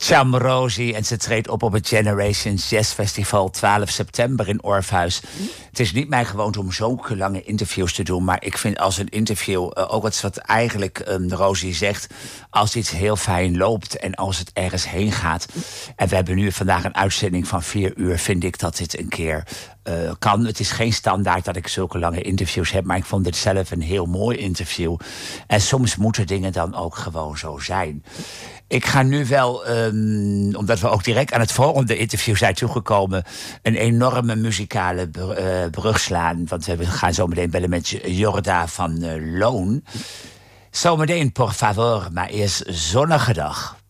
Cham Rosie en ze treedt op het Generations Jazz Festival 12 september in Orpheus. Het is niet mijn gewoonte om zulke lange interviews te doen, maar ik vind als een interview, ook wat eigenlijk Rosie zegt, als iets heel fijn loopt en als het ergens heen gaat. En we hebben nu vandaag een uitzending van 4 uur, vind ik dat dit een keer kan. Het is geen standaard dat ik zulke lange interviews heb, maar ik vond het zelf een heel mooi interview. En soms moeten dingen dan ook gewoon zo zijn. Ik ga nu wel, omdat we ook direct aan het volgende interview zijn toegekomen, een enorme muzikale brug slaan. Want we gaan zo meteen bellen met Jorda van Loon. Zometeen, por favor, maar eerst zonnige dag.